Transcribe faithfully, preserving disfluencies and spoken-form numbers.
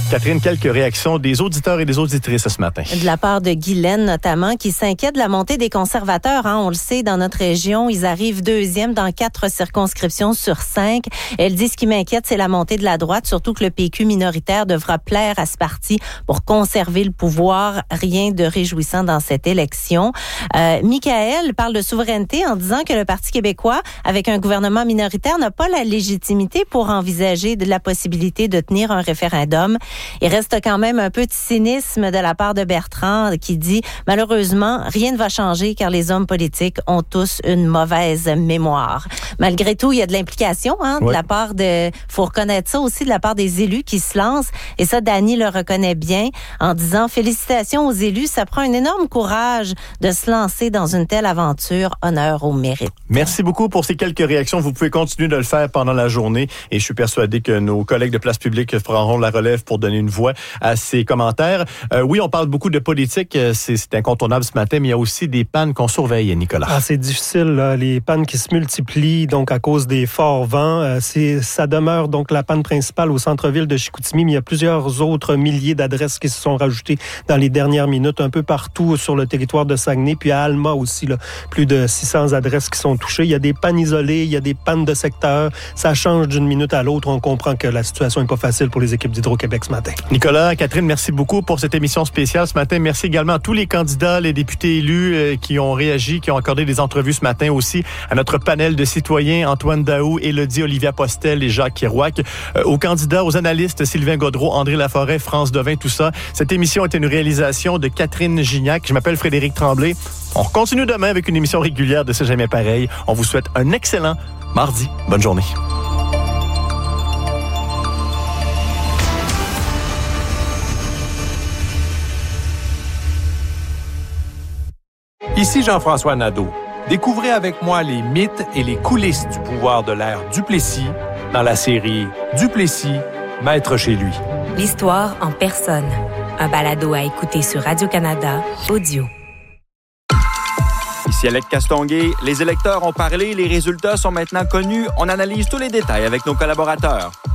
Catherine, quelques réactions des auditeurs et des auditrices ce matin. De la part de Guylaine, notamment, qui s'inquiète de la montée des conservateurs. Hein, on le sait, dans notre région, ils arrivent deuxième dans quatre circonscriptions sur cinq. Elle dit ce qui m'inquiète, c'est la montée de la droite, surtout que le P Q minoritaire devra plaire à ce parti pour conserver le pouvoir. Rien de réjouissant dans cette élection. Euh, Michael parle de souveraineté en disant que le Parti québécois, avec un gouvernement minoritaire, n'a pas la légitimité pour envisager de la possibilité de tenir un référendum. Il reste quand même un peu de cynisme de la part de Bertrand qui dit « Malheureusement, rien ne va changer car les hommes politiques ont tous une mauvaise mémoire. » Malgré tout, il y a de l'implication hein, de oui. la part de... faut reconnaître ça aussi de la part des élus qui se lancent. Et ça, Dany le reconnaît bien en disant « Félicitations aux élus, ça prend un énorme courage de se lancer dans une telle aventure. Honneur au mérite. » Merci beaucoup pour ces quelques réactions. Vous pouvez continuer de le faire pendant la journée et je suis persuadé que nos collègues de Place Publique prendront la relève pour donner une voix à ces commentaires. Euh, oui, on parle beaucoup de politique, c'est, c'est incontournable ce matin, mais il y a aussi des pannes qu'on surveille, Nicolas. Ah, c'est difficile, là. Les pannes qui se multiplient donc à cause des forts vents. Euh, c'est, ça demeure donc la panne principale au centre-ville de Chicoutimi, mais il y a plusieurs autres milliers d'adresses qui se sont rajoutées dans les dernières minutes, un peu partout sur le territoire de Saguenay, puis à Alma aussi, là, plus de six cents adresses qui sont touchées. Il y a des pannes isolées, il y a des pannes de secteur. Ça change d'une minute à l'autre. On comprend que la situation n'est pas facile pour les équipes d'Hydro-Québec ce matin. Nicolas, Catherine, merci beaucoup pour cette émission spéciale ce matin. Merci également à tous les candidats, les députés élus euh, qui ont réagi, qui ont accordé des entrevues ce matin aussi, à notre panel de citoyens, Antoine Daou, Élodie Olivia Postel et Jacques Kerouac, euh, aux candidats, aux analystes, Sylvain Gaudreault, André Laforêt, France Devin, tout ça. Cette émission est une réalisation de Catherine Gignac. Je m'appelle Frédéric Tremblay. On continue demain avec une émission régulière de C'est jamais pareil. On vous souhaite un excellent mardi. Bonne journée. Ici Jean-François Nadeau. Découvrez avec moi les mythes et les coulisses du pouvoir de l'ère Duplessis dans la série Duplessis, maître chez lui. L'histoire en personne. Un balado à écouter sur Radio-Canada, audio. Ici Alec Castonguay. Les électeurs ont parlé, les résultats sont maintenant connus. On analyse tous les détails avec nos collaborateurs.